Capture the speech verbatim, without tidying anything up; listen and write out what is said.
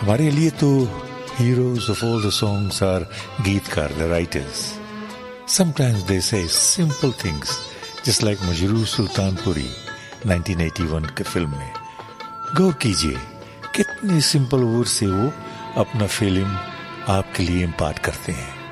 हमारे लिए तो heroes of all the songs are गीतकार, the writers. Sometimes they say simple things, just like Majrooh Sultanpuri nineteen eighty one के film में. गो कीजिए, कितने सिंपल वर्ड से वो अपना फीलिंग आपके लिए इम्पार्ट करते हैं.